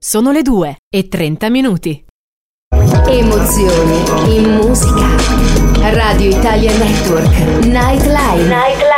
Sono le 2:30. Emozioni in musica. Radio Italia Network Nightline.